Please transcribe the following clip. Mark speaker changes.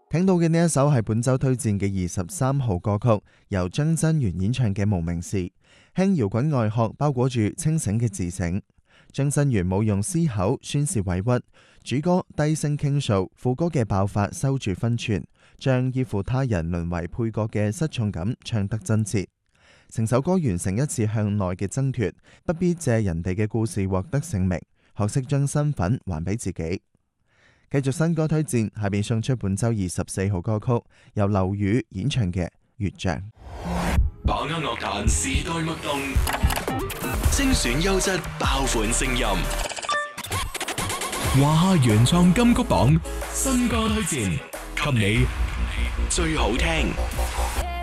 Speaker 1: 聽到嘅呢一首係本周推薦嘅23號歌曲，由張真源演唱嘅《無名氏》，輕搖滾外殼包裹住清醒嘅自省。張真源冇用嘶口宣泄委屈，主歌低聲傾訴，副歌嘅爆發收住分寸，將依附他人淪為配角嘅失重感唱得真切。成首歌完成一次向內嘅掙脫，不必借人哋嘅故事獲得姓名，學識將身份還俾自己。繼續新歌推薦，下邊送出本周24號歌曲，由劉宇演唱嘅《月像》。
Speaker 2: 把握樂壇時代脈動，精選優質爆款聲音。華夏原創金曲榜新歌推薦，給你最好聽。